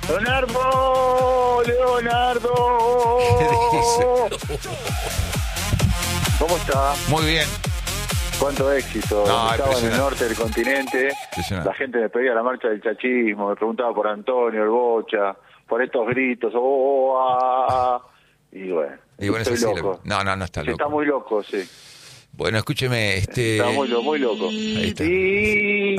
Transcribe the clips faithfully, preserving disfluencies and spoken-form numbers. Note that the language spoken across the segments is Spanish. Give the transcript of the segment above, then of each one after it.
Leonardo, Leonardo. ¿Cómo está? Muy bien. Cuánto éxito. No, estaba en el norte del continente. La gente me pedía la marcha del chachismo, me preguntaba por Antonio, el Bocha, por estos gritos. Oh, ah, y bueno, y bueno estoy loco. Lo... No, no, no está loco. Está muy loco, sí. Bueno, escúcheme, este... Está muy, muy loco. Ahí está. Y...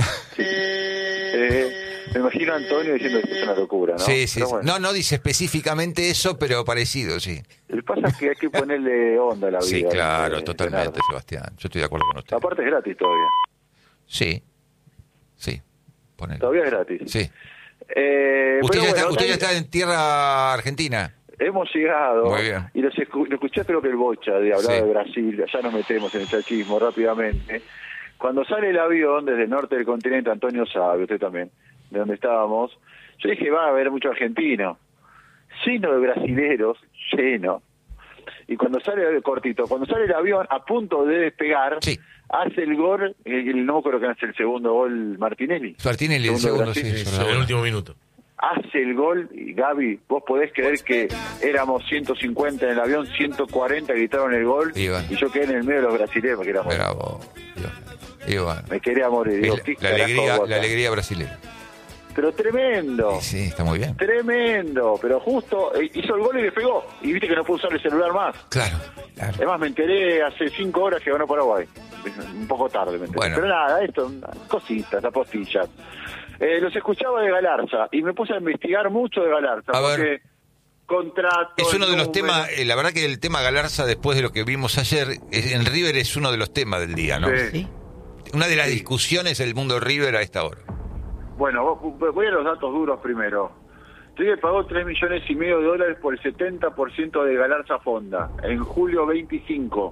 eh, me imagino a Antonio diciendo que es una locura, ¿no? Sí, sí. Bueno. No, no dice específicamente eso, pero parecido, sí. Lo que pasa es que hay que ponerle onda a la vida. Sí, claro, eh, totalmente, Leonardo. Sebastián. Yo estoy de acuerdo con usted. Aparte es gratis todavía. Sí, sí. Ponele. Todavía es gratis. Sí. Eh, ¿Usted, pero ya bueno, está, usted eh, ya está en tierra argentina? Hemos llegado. Muy bien. Y los escu- lo escuché, creo que el Bocha, de hablar Sí. de Brasil, ya nos metemos en el chachismo rápidamente. Cuando sale el avión desde el norte del continente, Antonio sabe, usted también, de donde estábamos, yo dije, va a haber mucho argentino, lleno de brasileros, lleno. Y cuando sale, cortito, cuando sale el avión a punto de despegar, Sí. hace el gol, el, no creo que hace el segundo gol Martinelli. Martinelli, el Segundo segundo, de sí. Brasil. sobre En la el bola. último minuto. Hace el gol y Gaby, vos podés creer que éramos ciento cincuenta en el avión, ciento cuarenta gritaron el gol Y bueno. y yo quedé en el medio de los brasileños, que éramos. Bravo. Y bueno. Me quería morir. Digo, Es ¿qué la, la carajo alegría, vota? la alegría brasileña. Pero tremendo, Sí, sí, está muy bien. tremendo, pero justo eh, hizo el gol y le pegó. Y viste que no pudo usar el celular más. Claro, claro. Es más, me enteré hace cinco horas que ganó Paraguay. Un poco tarde me enteré. Bueno. Pero nada, esto, cositas, apostillas. Eh, los escuchaba de Galarza y me puse a investigar mucho de Galarza. A porque ver. contrato. Es uno de los número- temas, eh, la verdad que el tema Galarza, después de lo que vimos ayer, es- en River es uno de los temas del día, ¿no? Sí. ¿Sí? Una de las Sí. discusiones del mundo River a esta hora. Bueno, vo- voy a los datos duros primero. River pagó tres millones y medio de dólares por el setenta por ciento de Galarza Fonda en julio veinticinco.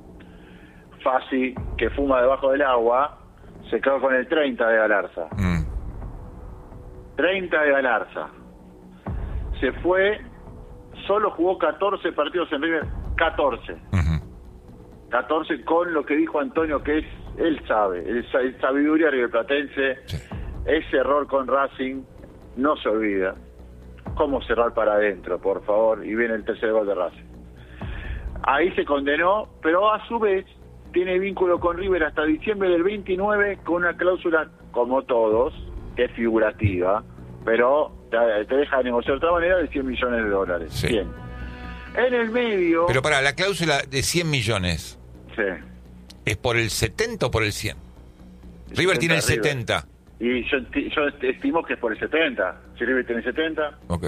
Fasi, que fuma debajo del agua, se quedó con el treinta de Galarza. Mm. treinta de Galarza. Se fue, solo jugó catorce partidos en River, catorce. Ujú. catorce con lo que dijo Antonio, que es, él sabe, el, sa- el sabiduría riverplatense, Sí. ese error con Racing no se olvida. ¿Cómo cerrar para adentro, por favor? Y viene el tercer gol de Racing. Ahí se condenó, pero a su vez tiene vínculo con River hasta diciembre del veintinueve con una cláusula, como todos, que es figurativa, pero te, te deja negociar de otra manera de cien millones de dólares. Sí. Bien. En el medio... Pero para la cláusula de cien millones, Sí. ¿es por el setenta o por el cien? River tiene el River. setenta. Y yo, enti- yo estimo que es por el setenta. Si River tiene setenta. Ok.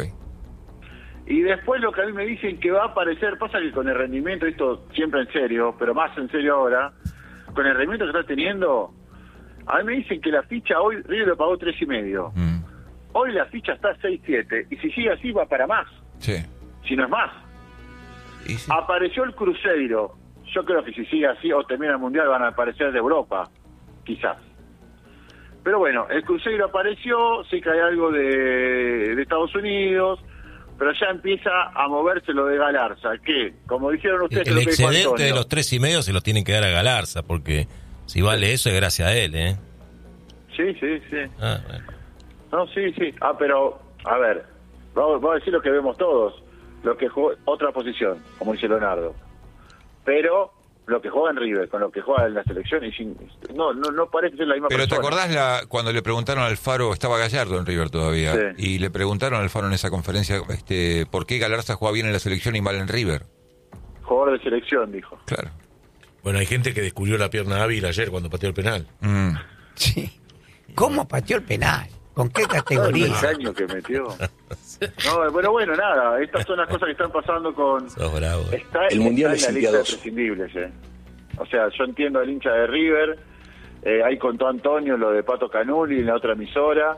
Y después lo que a mí me dicen que va a aparecer, pasa que con el rendimiento, esto siempre en serio, pero más en serio ahora, con el rendimiento que está teniendo, a mí me dicen que la ficha hoy, River lo pagó tres y medio. Mm. Hoy la ficha está a seis siete, y si sigue así va para más, Sí. si no es más. Y sí. Apareció el Cruzeiro. Yo creo que si sigue así o termina el Mundial van a aparecer de Europa, quizás. Pero bueno, el Cruzeiro apareció, sí que hay algo de, de Estados Unidos, pero ya empieza a moverse lo de Galarza, que, como dijeron ustedes... El lo que dijo excedente Antonio. de los tres y medio se los tienen que dar a Galarza, porque si vale eso es gracias a él, ¿eh? Sí, sí, sí. Ah, bueno. No, sí, sí. Ah, pero, a ver, vamos, vamos a decir lo que vemos todos. Lo que juega, otra posición, como dice Leonardo. Pero lo que juega en River, con lo que juega en la selección, y sin, no, no, no parece ser la misma Pero ¿te persona. acordás la, cuando le preguntaron al Faro, estaba Gallardo en River todavía, Sí. y le preguntaron al Faro en esa conferencia este, por qué Galarza juega bien en la selección y mal en River? Jugador de selección, dijo. Claro. Bueno, hay gente que descubrió la pierna hábil ayer cuando pateó el penal. Mm. Sí. ¿Cómo pateó el penal? ¿Con qué El categoría? caño que metió. No, pero bueno, nada, estas son las cosas que están pasando con... Sos bravo, ¿eh? Está, El Mundial está en es la lista de impiadoso. prescindibles, eh. O sea, yo entiendo al hincha de River, eh, ahí contó Antonio lo de Pato Canuli en la otra emisora,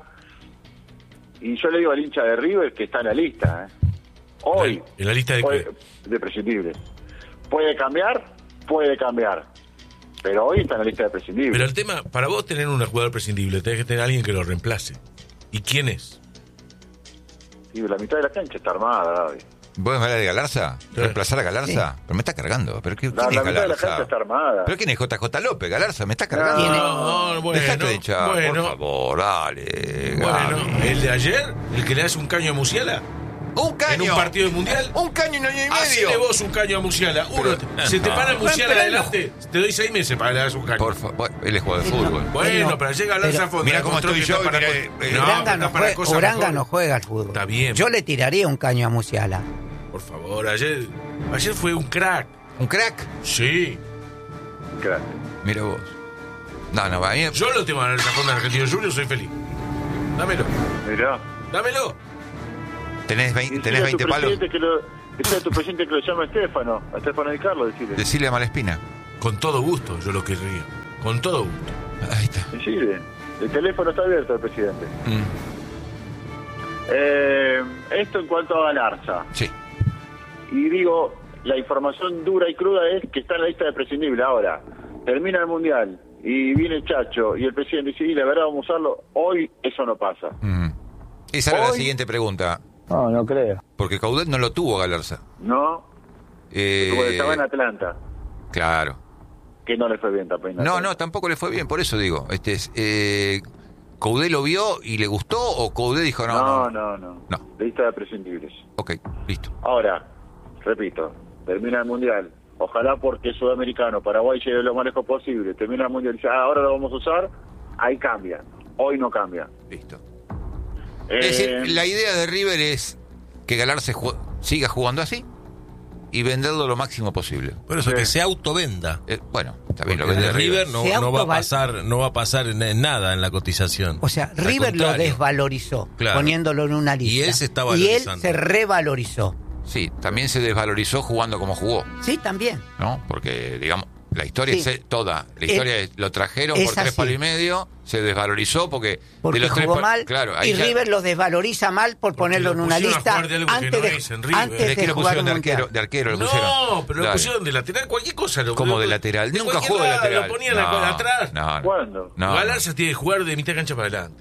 y yo le digo al hincha de River que está en la lista, eh. Hoy, ¿En la lista de puede- qué? de prescindibles. ¿Puede cambiar? Puede cambiar. Pero hoy está en la lista de prescindibles. Pero el tema, para vos tener un jugador prescindible, tenés que tener a alguien que lo reemplace. ¿Y quién es? Y la mitad de la cancha está armada, David. ¿Vos me hablas de Galarza? Sí. ¿Reemplazar a Galarza? Sí. Pero me está cargando. ¿Pero qué, La, quién la es mitad de la Galarza? gente está armada. ¿Pero quién es J J López? Galarza, me está cargando. Tiene- No, bueno, Dejate de hinchar, bueno. por favor, dale. Bueno, Gaby. el de ayer, el que le hace un caño a Musiala, Un caño. en un partido de mundial. Un caño y un año y medio. Hacele vos un caño a Musiala. Uno, Pero- se te para no. Musiala Pero- adelante, te doy seis meses para que le hagas un caño. Por favor, él es jugador de fútbol. Bueno, Él no. pero llega Lanza Pero- Fonda. Mira cómo demostró estoy que yo, está para mira, co- eh, no, Uranga, pero no está para juega, cosas Uranga mejor. no juega al fútbol. Está bien. Yo le tiraría un caño a Musiala. Por favor, ayer, ayer fue un crack. ¿Un crack? Sí. Crack. Mira vos. No, no, a mí... Yo lo tengo en el cajón de Argentino Junior, soy feliz. Dámelo. Mirá. Dámelo. ¿Tenés Y veinte, decile tenés a tu veinte palos? presidente que lo, decile a tu presidente que lo llame Estefano. A Estefano Di Carlo, decirle. Decirle a Malespina. Con todo gusto, yo lo querría. Con todo gusto. Ahí está. Decile. El teléfono está abierto al presidente. Mm, Eh, esto en cuanto a Galarza. sí. Y digo, la información dura y cruda es que está en la lista de prescindible. Ahora, termina el Mundial y viene Chacho y el presidente dice, y la verdad vamos a usarlo. Hoy eso no pasa. Mm. Esa era la Hoy- siguiente pregunta. No, no creo. Porque Coudet no lo tuvo Galarza. ¿No? Eh, Como estaba en Atlanta, Claro. que no le fue bien tampoco. en No, Atlanta. no, tampoco le fue bien, por eso digo. Este es, eh, ¿Coudet lo vio y le gustó o Coudet dijo no? No, No, no, no. No. Lista de prescindibles. Ok, listo. Ahora, repito, termina el Mundial. Ojalá porque es sudamericano, Paraguay lleve lo más lejos posible. Termina el Mundial y dice, ah, ahora lo vamos a usar. Ahí cambia. Hoy no cambia. Listo. Eh, Es decir, la idea de River es que Galarza ju- siga jugando así y venderlo lo máximo posible. Por eso, Sí. que se autovenda. Eh, bueno, está bien, lo Porque vende de River River. no, Se no va a autoval- pasar, no va a pasar en- en nada en la cotización. O sea, Al River lo contrario. desvalorizó, Claro. poniéndolo en una lista. Y él se está Y él valorizando. se revalorizó. Sí, también se desvalorizó jugando como jugó, Sí, también. ¿no? Porque, digamos, la historia Sí. es toda. La historia Es- es, lo trajeron es por tres así. palos y medio, se desvalorizó porque... Porque de los tres jugó pa- mal Claro, ahí y ya- River lo desvaloriza mal por ponerlo en lo una pusieron a lista jugar de algo que antes no de, es en River. antes ¿De de qué lo jugar pusieron un de mundial. arquero? De arquero lo pusieron. No, pero lo Dale. pusieron de lateral, cualquier cosa. Lo, Como lo- de lateral. Nunca cualquier jugó de lado, lateral. Lo ponían no, atrás. No, no. ¿Cuándo? No, Galarza tiene que jugar de mitad de cancha para adelante.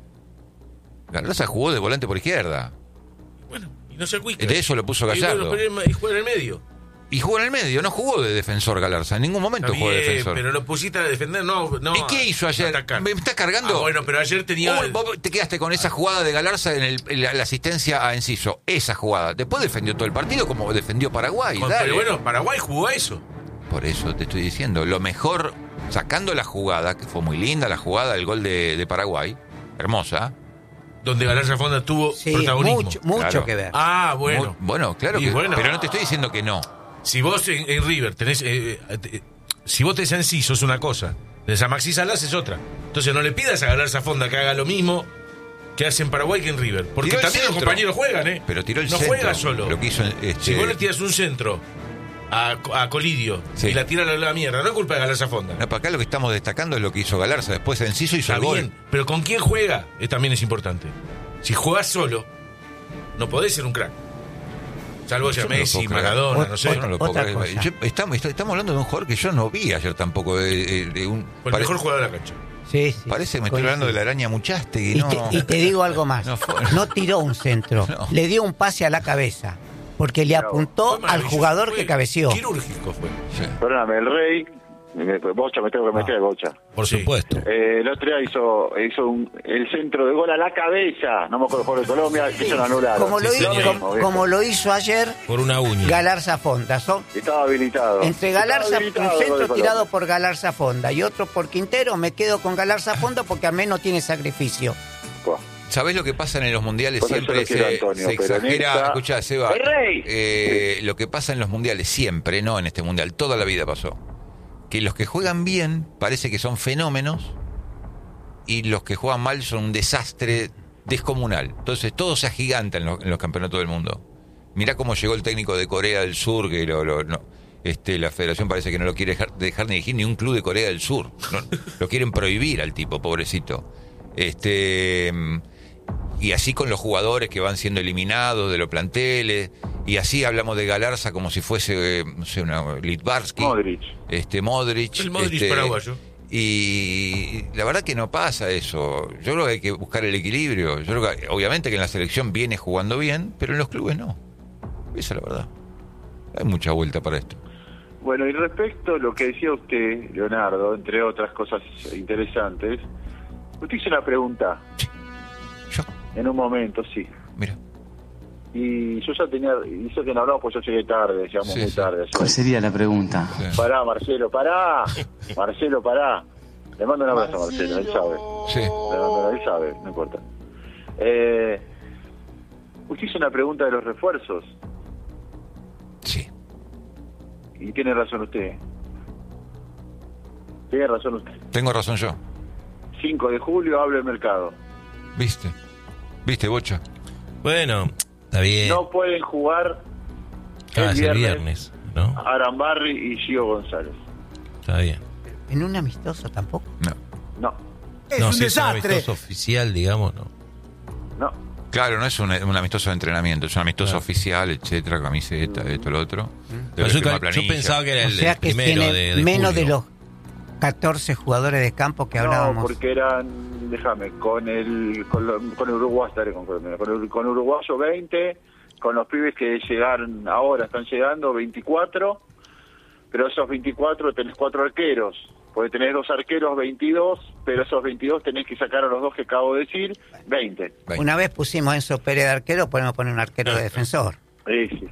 no. Galarza jugó de volante por izquierda. Bueno, y no se acuica. De eso lo puso Gallardo. Y, bueno, pero él- y juega en el medio. Y jugó en el medio, no jugó de defensor Galarza. En ningún momento Está jugó de bien, defensor. pero lo pusiste a defender, no. no ¿Y qué hizo ayer? atacar. ¿Me estás cargando? Ah, bueno, pero ayer tenía. Uy, vos te quedaste con esa jugada de Galarza en, el- en la, la asistencia a Enciso. Esa jugada. Después defendió todo el partido como defendió Paraguay. con- Dale. pero bueno, Paraguay jugó a eso. Por eso te estoy diciendo. Lo mejor, sacando la jugada, que fue muy linda la jugada, del gol de, de Paraguay. Hermosa. Donde Galarza Fonda tuvo Sí, protagonismo. mucho, mucho Claro. que ver. Ah, bueno. Muy- bueno, claro Y que. bueno. Pero no te estoy diciendo que no. Si vos en, en River tenés. eh, eh, eh, si vos tenés a Enciso es una cosa. Tenés a Maxi Salas es otra. Entonces no le pidas a Galarza Fonda que haga lo mismo que hace en Paraguay que en River. Porque Tiró el también los centro. compañeros juegan, ¿eh? Pero tiró el no centro. juega solo. Lo que hizo, este- Si vos le tiras un centro a, a Colidio Sí. y la tira a la mierda, no es culpa de Galarza Fonda. No, para acá lo que estamos destacando es lo que hizo Galarza. Después Enciso hizo Está el gol. bien, pero con quién juega eh, también es importante. Si jugás solo, no podés ser un crack. Salvo Yo sea no lo Messi, puedo creer. Maradona, no sé. Yo no lo puedo Otra creer. cosa. Yo- estamos, estamos hablando de un jugador que yo no vi ayer tampoco. De, de- de un, Fue el pare- mejor jugador de la cancha. Sí, sí, Parece que me estoy coincido. hablando de la araña Muchaste. Y Y, no, te, y te digo algo más. No No, fue- tiró un centro. No. Le dio un pase a la cabeza. Porque le No, apuntó Fue al maravilloso. jugador Fue que cabeció. Quirúrgico fue. Sí. Perdóname, el Rey, me- Bocha, me tengo que meter, Bocha. Por Sí. supuesto. Eh, el otro día hizo, hizo un- el centro de gol a la cabeza. No me acuerdo el jugador de Colombia, que se lo anularon. Como lo, Sí, hizo, mismo, como, viejo. como lo hizo ayer Por una uña. Galarza Fonda. Son, Estaba habilitado. entre Estaba Galarza, habilitado un el gol de centro Colombia. tirado por Galarza Fonda y otro por Quintero, me quedo con Galarza Fonda porque al menos tiene sacrificio. Buah. ¿Sabés lo que pasa en los mundiales? Por eso Siempre lo quiero, se, Antonio, se pero en exagera. esta- Escuchá, Seba. ¡El Rey! eh, lo que pasa en los mundiales, siempre, no en este mundial, toda la vida pasó. Que los que juegan bien parece que son fenómenos y los que juegan mal son un desastre descomunal. Entonces todo se agiganta en los, en los campeonatos del mundo. Mirá cómo llegó el técnico de Corea del Sur, que lo, lo- no, este, la federación parece que no lo quiere dejar, dejar ni dirigir ni un club de Corea del Sur. No, lo quieren prohibir al tipo, pobrecito. Este, y así con los jugadores que van siendo eliminados de los planteles. Y así hablamos de Galarza como si fuese, eh, no sé, una Litvarsky. Modric. Este, Modric. El Modric este, paraguayo. Y la verdad que no pasa eso. Yo creo que hay que buscar el equilibrio. Yo creo que obviamente que en la selección viene jugando bien, pero en los clubes no. Esa es la verdad. Hay mucha vuelta para esto. Bueno, y respecto a lo que decía usted, Leonardo, entre otras cosas interesantes, usted hizo una pregunta. Sí. Yo. En un momento, sí. Mira. Y yo ya tenía, hizo que no hablamos, pues yo llegué tarde, llegamos Sí, muy sí. tarde. ¿Cuál sería la pregunta? Sí. Pará, Marcelo, pará. Marcelo, pará. Le mando un abrazo a Marcelo, él sabe. Sí. Le mando, él sabe, no importa. Eh, usted hizo una pregunta de los refuerzos. Sí. Y tiene razón usted. Tiene razón usted. Tengo razón yo. cinco de julio abre el mercado. ¿Viste? ¿Viste, Bocha? Bueno, está bien. No pueden jugar Ah, el es viernes, el viernes, ¿no? Arambarri y Gio González. Está bien. En un amistoso tampoco. No. No, Es no, un si desastre. es un amistoso oficial, digamos, no. no. Claro, no es un, un amistoso de entrenamiento, es un amistoso Claro. oficial, etcétera, camiseta, esto, lo otro. Debe Pero yo, firmar cal- yo planilla. pensaba que era O el, sea el que primero tiene de, de menos julio. de los catorce jugadores de campo que No, hablábamos. porque eran, déjame, con el con, lo- con Uruguay estaré con Colombia, con, el- con Uruguayo veinte, con los pibes que llegaron ahora, están llegando veinticuatro, pero esos veinticuatro tenés cuatro arqueros, porque tenés dos arqueros veintidós, pero esos veintidós tenés que sacar a los dos que acabo de decir, veinte. Veinte. Una vez pusimos a Enzo Pérez de arquero, podemos poner un arquero de defensor. Sí, sí.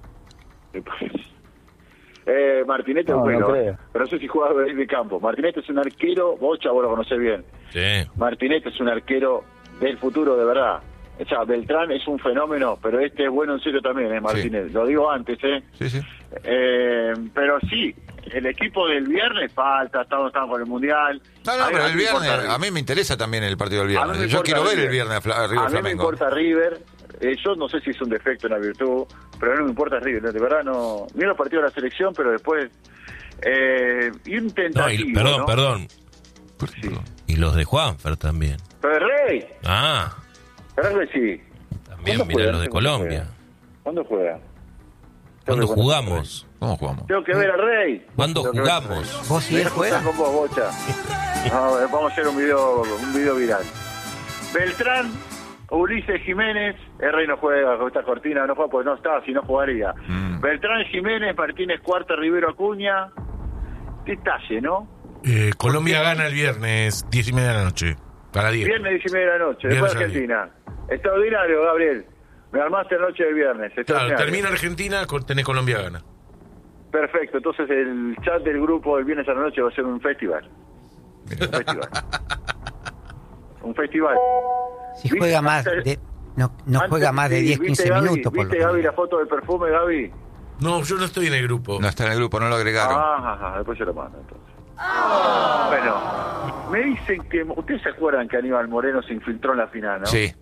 Eh, Martinete es No, bueno, no creo. pero no sé si juega de, de campo. Martinete es un arquero, Bocha, vos lo conocés bien. Sí. Martinete es un arquero del futuro de verdad. O sea, Beltrán es un fenómeno, pero este es bueno en serio también, ¿eh, Martínez? Sí. Lo digo antes, ¿eh? Sí, sí. eh pero sí, el equipo del viernes falta, estamos, estamos con el Mundial. No, no, A mí- pero a el mí me viernes, importa a mí me interesa también el partido del A mí me viernes. Yo importa quiero ver el River. viernes a Fla- a River A mí me Flamengo. importa River. Eh, yo no sé si es un defecto, una virtud, pero no me importa River. De verdad no. Miro los partidos de la selección, pero después. Eh, y un No, tentativo. y, perdón, ¿no? perdón. Sí. Y los de Juanfer también. Pero el Rey. Ah, Pero el Rey sí. también ¿Cuándo mirá juega? los de ¿Cuándo Colombia. juega? ¿Cuándo juega? ¿Cuándo Tengo que- jugamos? ¿Cómo jugamos? Tengo que ver al Rey. ¿Cuándo Tengo que ver al jugamos? Rey. ¿Vos sí Voy a él juega? juntar con vos, Bocha. No, eh, vamos a hacer un video, un video viral. Beltrán, Ulises Jiménez, el Rey no juega con esta cortina, no juega porque no está, si no jugaría. Mm. Beltrán Jiménez, Martínez Cuarta, Rivero Acuña. Detalle, ¿no? Eh, Colombia gana el viernes, diez y media de la noche. A las diez. Viernes diez y media de la noche, después Viernes a Argentina. Extraordinario, Gabriel. Me armaste la noche del viernes. Claro, extraordinario. termina Argentina, con- tenés Colombia gana. Perfecto, entonces el chat del grupo del viernes a la noche va a ser un festival. Un festival. un festival. Si juega más de, no, no Antes- juega más de sí, diez, ¿viste, quince Gaby? minutos por ¿Viste, lo Gaby, menos. la foto del perfume, Gaby? No, yo no estoy en el grupo. No está en el grupo, no lo agregaron. Ah, ajá, después se lo mando entonces. Bueno, me dicen que... ¿Ustedes se acuerdan que Aníbal Moreno se infiltró en la final, no? Sí,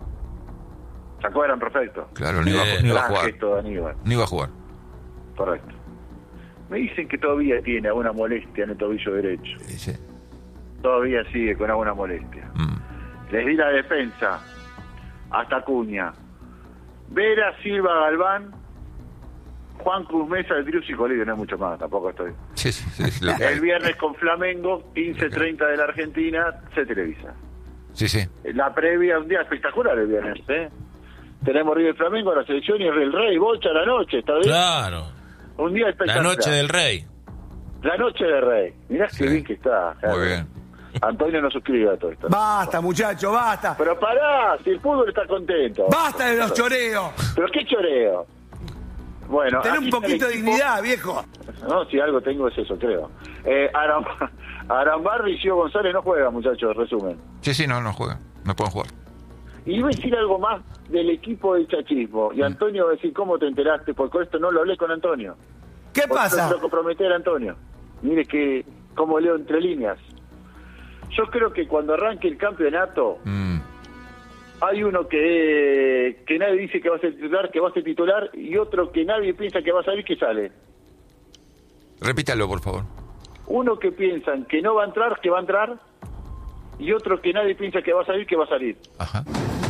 ¿Se acuerdan? Perfecto. claro, no iba, Eh, no iba a Gran jugar. gesto de Aníbal, No iba a jugar. correcto. Me dicen que todavía tiene alguna molestia en el tobillo derecho. Sí, sí. Todavía sigue con alguna molestia. Mm. Les di la defensa hasta Acuña. Vera, Silva, Galván, Juan Cruz Mesa, el Trius y Colibio, no hay mucho más, tampoco estoy. Sí, sí, sí, sí, lo que hay. El viernes con Flamengo, quince treinta de la Argentina, se televisa. Sí, sí. La previa, un día espectacular el viernes, ¿eh? Tenemos River Flamengo, la selección y el Rey, Bocha a la noche, ¿está bien? Claro. Un día La espectacular. noche del rey. La noche del Rey. Mirá Sí. qué bien que está. Muy Gerardo. bien. Antonio no suscribe a todo esto. Basta, muchacho, basta. Pero pará, si el fútbol está contento. Basta de los choreos. Pero qué choreo. Bueno, Ten aquí un está el poquito de equipo. dignidad, viejo. No, si algo tengo es eso, creo. Eh, Aram... Arambarri y Gio González no juegan, muchachos, resumen. Sí, sí, no, no juega. No pueden jugar. Y iba a decir algo más del equipo del chachismo. Y Antonio va a decir, ¿cómo te enteraste? Porque con esto no lo hablé con Antonio. ¿Qué Por eso pasa? quiero comprometer a Antonio. Mire que, cómo leo entre líneas. Yo creo que cuando arranque el campeonato, Mm. hay uno que, que nadie dice que va a ser titular, que va a ser titular, y otro que nadie piensa que va a salir, que sale. Repítalo, por favor. Uno que piensan que no va a entrar, que va a entrar, y otro que nadie piensa que va a salir, que va a salir. Ajá.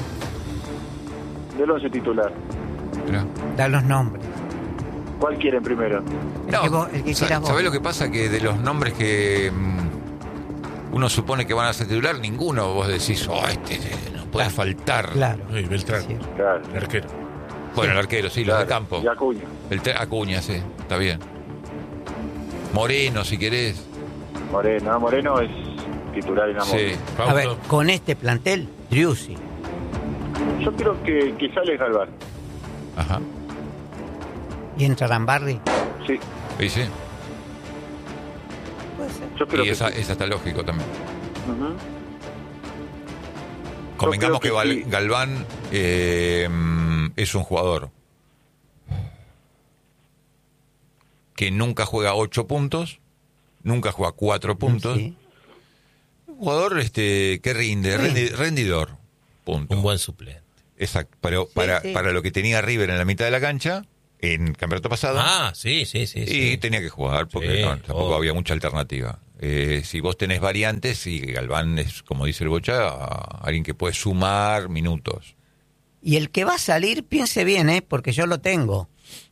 Del once titular. Mirá. Da los nombres. ¿Cuál quieren primero? No, que vos- el que sa- quieras vos. ¿sabés lo que pasa? Que de los nombres que mm, uno supone que van a ser titular, ninguno vos decís, oh, este, este no puede Claro, faltar. Claro. Ay, Beltrán, Cierto. Claro. el arquero. Bueno, el arquero, sí, Claro, los de campo. Y Acuña. El te- Acuña, sí, está bien. Moreno, si querés. Moreno, Moreno es titular en Amor. Sí. A ver, Fausto. con este plantel, Driussi. Yo creo que, que sale Galván. Ajá. ¿Y entra Rambarri? Sí, Y sí. Puede ser. yo creo Y que esa, sí. esa está lógico también. Ujú. Convengamos que, creo que Val- sí. Galván eh, es un jugador que nunca juega ocho puntos, nunca juega cuatro puntos. Sí. Un jugador este, que rinde, rendi- rendidor. Punto. Un buen suplente. Exacto. Pero para, sí. para lo que tenía River en la mitad de la cancha, en el campeonato pasado, Ah, sí, sí, sí. y sí. tenía que jugar porque Sí, no, tampoco obvio. había mucha alternativa. Eh, si vos tenés variantes, y Galván es, como dice el Bocha, a- alguien que puede sumar minutos. Y el que va a salir, piense bien, ¿eh? Porque yo lo tengo.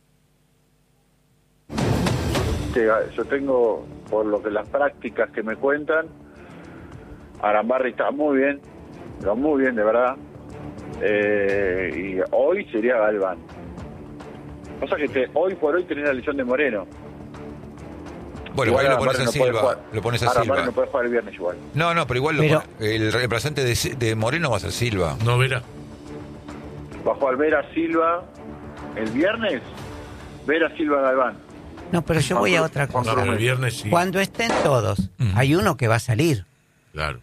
Que, ah, yo tengo, por lo que las prácticas que me cuentan, Arambarri está muy bien, pero muy bien de verdad. Eh, y hoy sería Galván. Pasa que te, hoy por hoy tenés la lesión de Moreno. Bueno, Igual igual lo pones Arambarri a no puede Silva. jugar. Lo pones a Arambarri Silva. no puede jugar el viernes igual. No, no, pero igual lo Pero- pone- el reemplazante de, de Moreno va a ser Silva. No verá. Bajó al Vera Silva el viernes. Vera Silva Galván. No, pero yo voy a otra No, cosa. pero el viernes sí. Cuando estén todos, Ujú. hay uno que va a salir. Claro.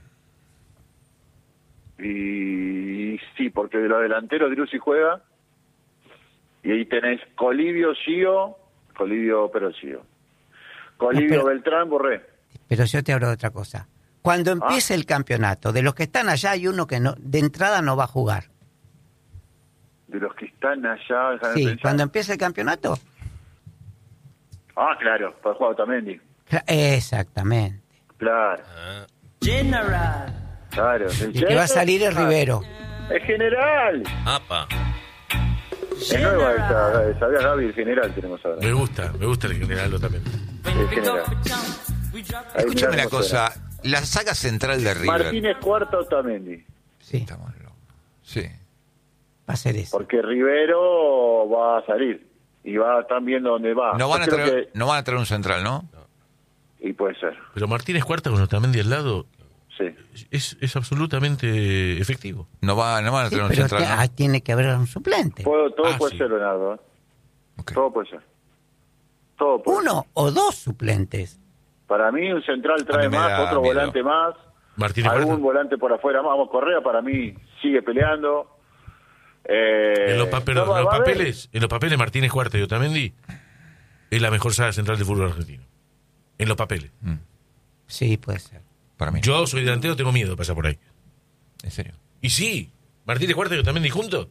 Y sí, porque de los delanteros Driussi juega. Y ahí tenés Colivio, Gio, Colivio, pero Gio. Colivio, No, pero- Beltrán, Borré. Pero yo te hablo de otra cosa. Cuando empiece el campeonato, de los que están allá hay uno que no, de entrada no va a jugar. De los que están allá. déjame Sí, pensar. cuando empiece el campeonato. Ah, claro, para jugar Otamendi. Cla- Exactamente. Claro, Ah, claro. El que va a salir es Rivero. Es general. apa. Es nueva esa, sabía Gaby, el general tenemos ahora. Me gusta, me gusta el general también. El general. Ahí Escúchame mirá una cómo cosa. suena. La saga central de River. Martínez Cuarta, Otamendi. Sí, Estamos locos. Sí. va a ser eso. Porque Rivero va a salir. Y va, están viendo dónde va. No van, a Yo creo traer, que- no van a traer un central, ¿no? Y puede ser, Pero Martínez Cuarta con Otamendi al lado sí. es, es absolutamente efectivo. No, va, no van a Sí, traer un pero central, te- ¿no? ah, tiene que haber un suplente. Puedo- todo Ah, puede sí. ser, Leonardo. ¿eh? Ok. Todo puede ser. Todo puede ser. Uno o dos suplentes. Para mí un central A trae mí me más, da otro miedo. volante más. Martínez algún Cuarta. volante por afuera más. Vamos, Correa para mí sigue peleando. Eh, En los, pa- perdón, no, va- en los va a haber- papeles, en los papeles Martínez Cuarta y Otamendi es la mejor saga central del fútbol argentino. En los papeles. Mm, Sí, puede ser. para mí. Yo soy delantero, tengo miedo de pasar por ahí. En serio. Y sí, Martínez Cuarta y Otamendi juntos.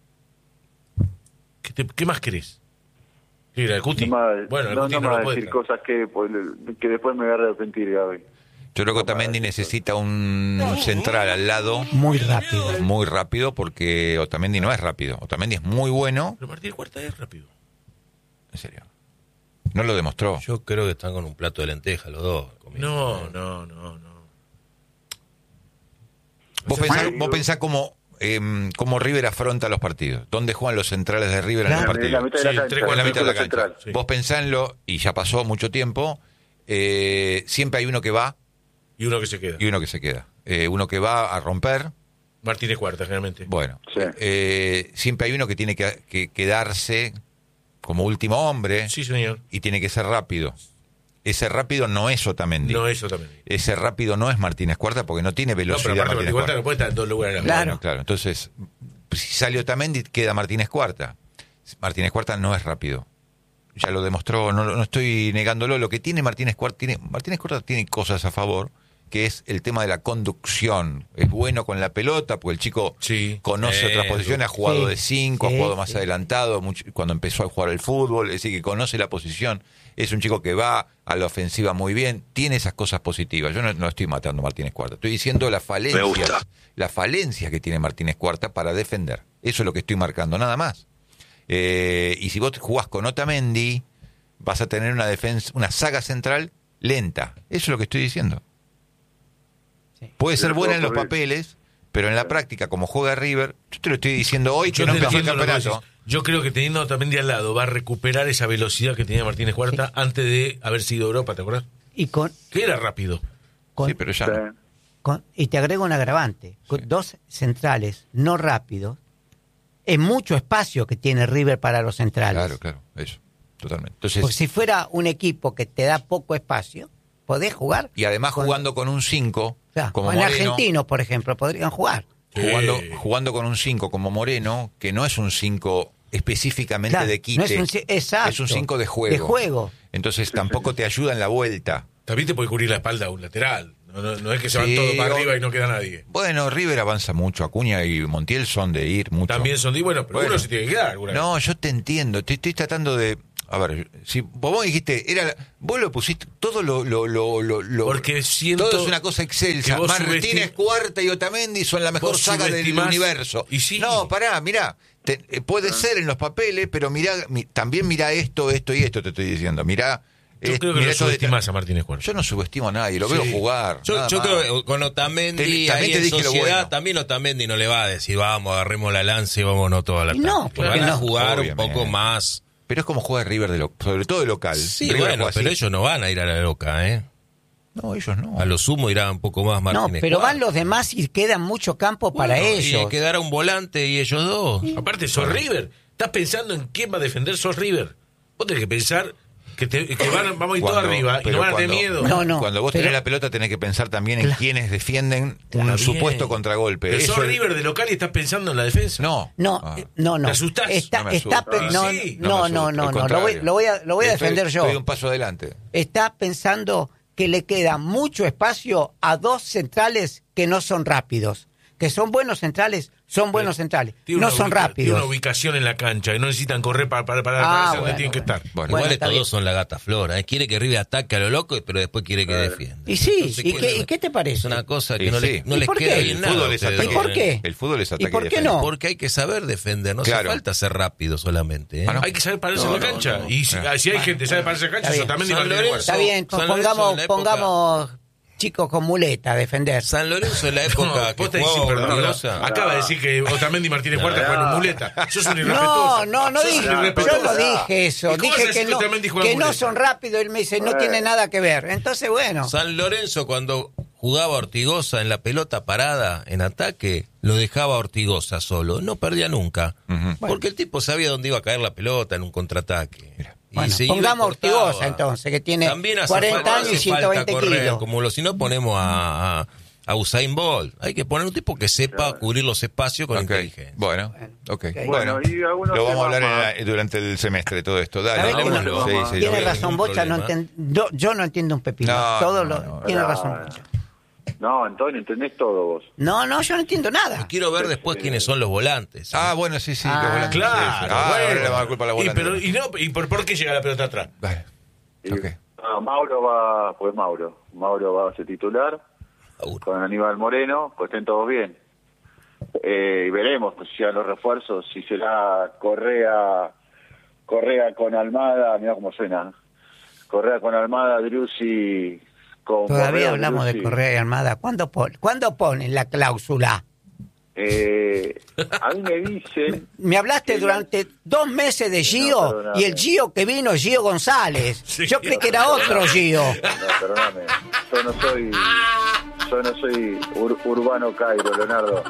¿Qué, te- qué más querés? ¿Qué era el Cuti? No, me va- Bueno, el no, Cuti no no, me va lo a puede decir traer. cosas que, pues, que después me voy a arrepentir, Gaby. Yo creo que Otamendi necesita un central al lado Muy rápido. muy rápido porque Otamendi no es rápido. Otamendi es muy bueno. Pero Martínez Cuarta es rápido. En serio. No lo demostró. Yo creo que están con un plato de lentejas los dos. comiendo. No, no, no, no. Vos pensás, vos pensás cómo, em, cómo River afronta los partidos. ¿Dónde juegan los centrales de River en los Claro. En la partidos? mitad de Sí, la en cancha. tres En la cuartos mitad de la central. cancha. Sí. Vos pensanlo, y ya pasó mucho tiempo, eh, siempre hay uno que va Y uno que se queda. y uno que se queda. Eh, uno que va a romper, Martínez Cuarta, generalmente. bueno, Sí. eh, siempre hay uno que tiene que, que quedarse como último hombre Sí, señor. y tiene que ser rápido. Ese rápido no es Otamendi. No, eso también. Ese rápido no es Martínez Cuarta porque no tiene No, pero velocidad aparte Martínez Martínez Cuarta Cuarta. no puede estar en dos lugares a la vez. Claro. Bueno, claro. Entonces, si sale Otamendi, queda Martínez Cuarta. Martínez Cuarta no es rápido. Ya lo demostró, no, no estoy negándolo. Lo que tiene Martínez Cuarta, tiene, Martínez Cuarta tiene cosas a favor, que es el tema de la conducción. Es bueno con la pelota, porque el chico Sí. conoce Eh, otras posiciones, ha jugado sí, de cinco, sí, ha jugado más sí. adelantado, mucho- cuando empezó a jugar al fútbol, es decir, que conoce la posición. Es un chico que va a la ofensiva muy bien, tiene esas cosas positivas. Yo no, no estoy matando a Martínez Cuarta, estoy diciendo las falencias, las falencias que tiene Martínez Cuarta para defender. Eso es lo que estoy marcando, nada más. Eh, y si vos jugás con Otamendi, vas a tener una defensa, una saga central lenta. Eso es lo que estoy diciendo. Sí. Puede ser Pero buena todo en los correcto. papeles, pero en la práctica, como juega River, yo te lo estoy diciendo hoy, que Yo no te empezó el entiendo lo que campeonato. decís. Yo creo que teniendo a Otamendi al lado va a recuperar esa velocidad que tenía Martínez Huerta sí. antes de haber sido Europa, ¿te acuerdas? Y con, que era rápido. Con, sí, pero ya no. Con, y te agrego un agravante. Con sí. dos centrales no rápidos, es mucho espacio que tiene River para los centrales. Claro, claro, eso, totalmente. Entonces, porque si fuera un equipo que te da poco espacio, podés jugar. Y además con, jugando con un cinco, o sea, como con Moreno, argentinos, por ejemplo, podrían jugar. Jugando, jugando con un cinco como Moreno, que no es un cinco específicamente claro, de quite, no es un, exacto, es un cinco de juego. De juego. Entonces tampoco te ayuda en la vuelta. También te puede cubrir la espalda a un lateral. No, no, no es que se sí, van todos para arriba y no queda nadie. Bueno, River avanza mucho. Acuña y Montiel son de ir mucho. También son de ir, bueno, pero bueno, uno se tiene que quedar. Alguna no, vez. yo te entiendo. Te estoy tratando de... A ver, si vos dijiste, era vos lo pusiste, todo lo... lo, lo, lo, lo Porque siento todo es una cosa excelsa. Martínez Cuarta y Otamendi son la mejor saga del universo. Y sí. No, pará, mirá. Te, eh, puede ah. ser en los papeles, pero mirá, mi, también mirá esto, esto y esto te estoy diciendo. Mirá... Yo es, creo que mirá lo subestimás a Martínez Cuarta. Yo no subestimo a nadie, lo sí. veo jugar. Yo, yo creo que con Otamendi, te, ahí te en sociedad, bueno. también Otamendi no le va a decir, vamos, agarremos la lanza y vámonos toda la tarde. No, porque van no, a jugar obviamente. un poco más... Pero es como juega River, de lo, sobre todo de local. Sí, River bueno, pero ellos no van a ir a la loca, ¿eh? No, ellos no. A lo sumo irá un poco más Martínez. No, pero Cuarta. van los demás y queda mucho campo bueno, para ellos. Y quedará un volante y ellos dos. Sí. Aparte, sos bueno. River. Estás pensando en quién va a defender, sos River. Vos tenés que pensar... Que, te, que van, vamos a ir todos arriba y no van a tener miedo. No, no, cuando vos pero, tenés la pelota tenés que pensar también en claro, quienes defienden un bien. supuesto contragolpe. Pero Eso sos es... River de local y estás pensando en la defensa. No, no, ah. no, no. ¿Te asustás? Está, no me está asusta. no, sí. no, no, no, no, no, lo voy, lo voy a, lo voy a estoy, defender yo. Estoy un paso adelante. Está pensando que le queda mucho espacio a dos centrales que no son rápidos. Que son buenos centrales, son buenos centrales, no son ubica, rápidos. Tiene una ubicación en la cancha y no necesitan correr para, para, para, ah, para bueno, donde tienen que estar. Bueno, bueno, igual estos bien. dos son la gata flora. ¿eh? Quiere que River ataque a lo loco, pero después quiere que defienda. Y sí, Entonces, ¿y, qué, ¿y qué te parece? Es una cosa que sí, no, sí. les, no les por queda qué? bien El nada. fútbol es ataque ¿Y por qué? El fútbol es ataque ¿Y por qué no? Porque hay que saber defender, no claro. hace falta ser rápido solamente. ¿eh? Ah, no. Hay que saber pararse no, en la no, cancha. No, no. Y si, si hay gente que sabe pararse en la cancha, eso también San Lorenzo, Está bien, San pongamos, época, pongamos chicos con muleta a defender. San Lorenzo en la época no, que jugaba acaba de decir que Otamendi y Martínez Cuarta no, juegan no. muleta. Sos un irrespetuoso. No, no, no dije. Yo no dije eso. Dije que no, que no son rápidos. Él me dice, no tiene nada que ver. Entonces, bueno. San Lorenzo cuando jugaba Ortigoza en la pelota parada en ataque, lo dejaba Ortigoza solo. No perdía nunca. Uh-huh. Porque bueno. el tipo sabía dónde iba a caer la pelota en un contraataque. Mira. Bueno, pongamos Ortigoza entonces, que tiene cuarenta años y ciento veinte kilos. Como lo, si no ponemos a, a, a Usain Bolt. Hay que poner un tipo que sepa claro. cubrir los espacios con okay. inteligencia. Bueno, ok. okay. Bueno, bueno lo vamos a hablar en la, durante el semestre todo esto. Dale, no, no, sí, sí, tiene razón Bocha, no entiendo, yo, yo no entiendo un pepino. No, todo no, lo, no, tiene no, razón no. Bocha. No, Antonio, entendés todo vos. No, no, yo no entiendo nada. Yo quiero ver después quiénes son los volantes. ¿eh? Ah, bueno, sí, sí. Ah, los volantes. Claro, sí, sí. Ah, bueno. le va a dar culpa a la volante. Y, pero, y, no, ¿y por, por qué llega la pelota atrás? Vale. Y, Okay. no, Mauro va, pues Mauro. Mauro va a ser titular. Mauro. Con Aníbal Moreno, pues estén todos bien. Eh, y veremos pues, si a los refuerzos, si será Correa, Correa con Almada, mira cómo suena. Correa con Almada, Driussi con Todavía Correa, hablamos Driussi. de Correa y Almada. ¿Cuándo, pon, ¿Cuándo ponen la cláusula? Eh, a mí me dicen... Me hablaste durante dos meses de Gio, no, y el Gio que vino es Gio González. Sí. Yo creí que era otro Gio. No, perdóname. Yo no soy... Yo no soy ur, Urbano Cairo, Leonardo.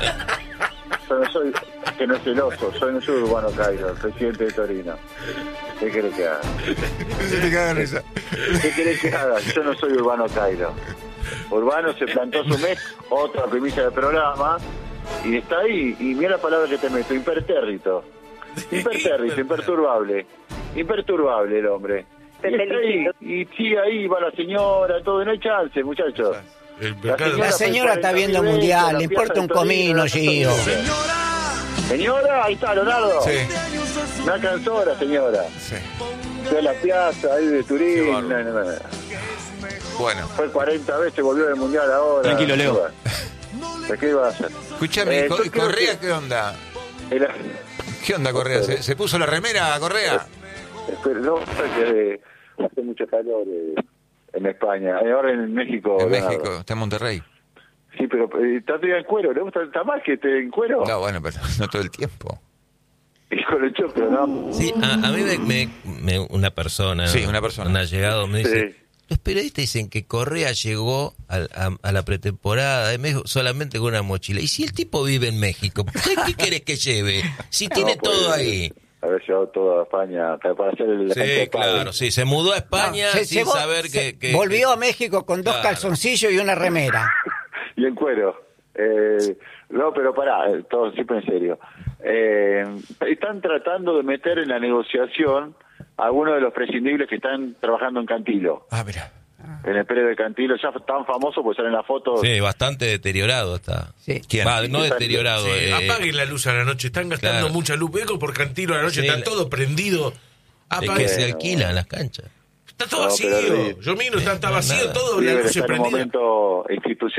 Yo no soy... Que no es el oso. Yo no soy Urbano Cairo, el presidente de Torino. ¿Qué querés que haga? te caga risa. ¿Qué querés que haga? Yo no soy Urbano Cairo. Urbano se plantó su mes, otra premisa del programa, y está ahí, y mira la palabra que te meto, impertérrito. Impertérrito, imperturbable. Imperturbable el hombre. Y está ahí, y sigue ahí, va la señora, todo, y no hay chance, muchachos. La señora, la señora está viendo mundial, le importa un comino, Gio. Señora, ahí está, Leonardo. Sí. No alcanzó la señora. Sí. Fue a la plaza, ahí de Turín. No, no, no. Bueno. Fue cuarenta veces, volvió del mundial ahora. Tranquilo, Leo. ¿Qué iba a hacer? Escúchame, Eh, Co- yo creo Correa, que- ¿qué onda? Era... ¿Qué onda, Correa? ¿Se, se puso la remera, Correa? Espero, no, que hace mucho calor eh, en España. Eh, Ahora en México. En Leonardo. México, está en Monterrey. Sí, pero eh, está todavía en cuero. ¿Le gusta está más que esté en cuero? No, bueno, pero no todo el tiempo. Y con el choclo, ¿no? Sí, a, a mí me, me- me- una persona, Sí, una persona. un allegado me dice, Sí. los periodistas dicen que Correa llegó al- a, a la pretemporada de México solamente con una mochila. ¿Y si el tipo vive en México? ¿Qué, qué querés que lleve? Si tiene No, pues, todo ahí. Haber llevado todo a España para hacer el Sí, claro, sí, se mudó a España No, se sin llevó- saber se- que, que- volvió que- a México con dos Claro. calzoncillos y una remera. Y en cuero. Eh, no, pero pará, eh, todo siempre en serio. Eh, están tratando de meter en la negociación a algunos de los prescindibles que están trabajando en Cantilo. Ah, mira. En el predio de Cantilo, ya tan famoso, pues salen las fotos. Sí, bastante deteriorado está. Sí. ¿Quién? Va, no deteriorado. Sí, eh, apaguen la luz a la noche, están gastando claro. mucha luz. Vengo por Cantilo a la noche, Sí, está la- todo prendido. es Apaguen. que se alquilan las canchas. Está todo No, pero vacío. sí. Yo miro, está, está No, vacío nada. todo, la River luz está en un prendida. momento institucional